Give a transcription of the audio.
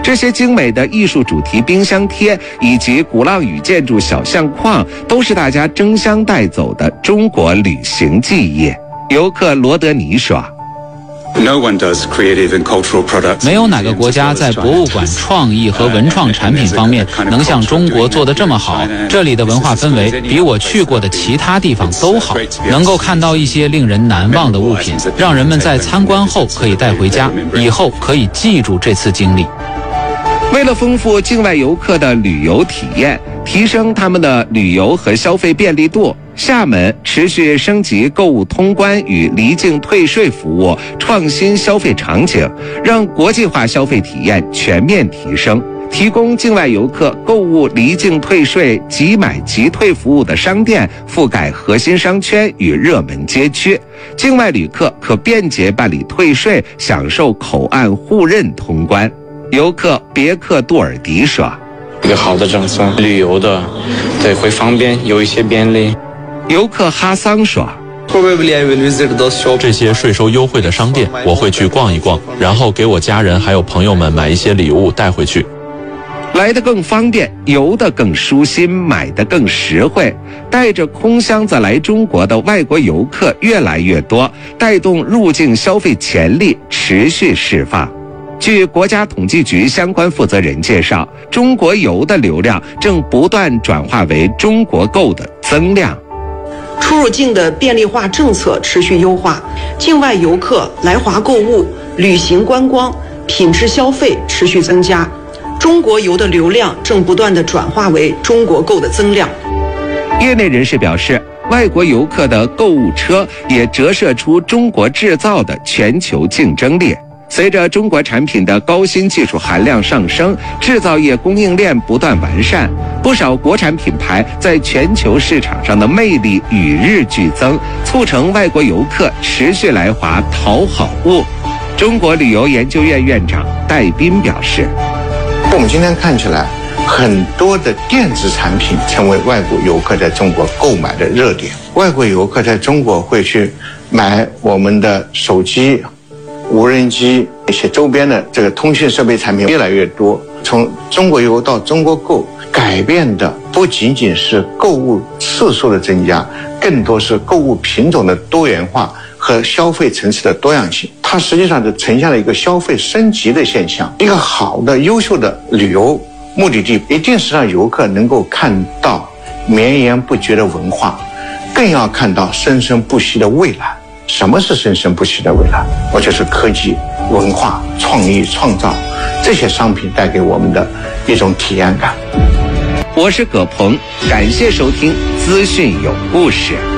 这些精美的艺术主题冰箱贴以及鼓浪屿建筑小相框，都是大家争相带走的中国旅行记忆。游客罗德尼说， 没有哪个国家在博物馆创意和文创产品方面能像中国做得这么好。这里的文化氛围比我去过的其他地方都好，能够看到一些令人难忘的物品，让人们在参观后可以带回家，以后可以记住这次经历。 为了丰富境外游客的旅游体验，提升他们的旅游和消费便利度，厦门持续升级购物通关与离境退税服务，创新消费场景，让国际化消费体验全面提升。提供境外游客购物离境退税、即买即退服务的商店覆盖核心商圈与热门街区，境外旅客可便捷办理退税，享受口岸互认通关。游客别克杜尔迪说， 一个好的政策，旅游的对会方便，有一些便利。 游客哈桑说， 这些税收优惠的商店我会去逛一逛，然后给我家人还有朋友们买一些礼物带回去。 来得更方便，游得更舒心，买得更实惠。带着空箱子来中国的外国游客越来越多，带动入境消费潜力持续释放。据国家统计局相关负责人介绍，中国游的流量正不断转化为中国购的增量。 出入境的便利化政策持续优化，境外游客来华购物、旅行观光、品质消费持续增加，中国游的流量正不断地转化为中国购的增量。 业内人士表示，外国游客的购物车也折射出中国制造的全球竞争力。随着中国产品的高新技术含量上升，制造业供应链不断完善，不少国产品牌在全球市场上的魅力与日俱增，促成外国游客持续来华淘好物。中国旅游研究院院长戴斌表示， 我们今天看起来，很多的电子产品成为外国游客在中国购买的热点。外国游客在中国会去买我们的手机、无人机，一些周边的这个通讯设备产品越来越多。从中国游到中国购，改变的不仅仅是购物次数的增加，更多是购物品种的多元化和消费层次的多样性。它实际上就呈现了一个消费升级的现象。一个好的优秀的旅游目的地，一定是让游客能够看到绵延不绝的文化，更要看到生生不息的未来。什么是生生不息的未来？我就是科技、文化、创意、创造这些商品带给我们的一种体验感。 我是葛鹏，感谢收听资讯有故事。